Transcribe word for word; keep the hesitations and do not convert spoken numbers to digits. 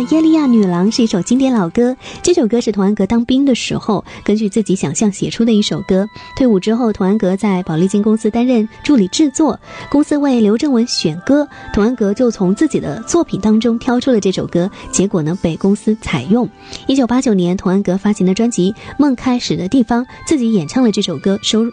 耶利亚女郎是一首经典老歌，这首歌是童安格当兵的时候根据自己想象写出的一首歌。退伍之后，童安格在宝丽金公司担任助理制作，公司为刘正文选歌，童安格就从自己的作品当中挑出了这首歌，结果呢被公司采用。一九八九年，童安格发行的专辑《梦开始的地方》，自己演唱了这首歌，收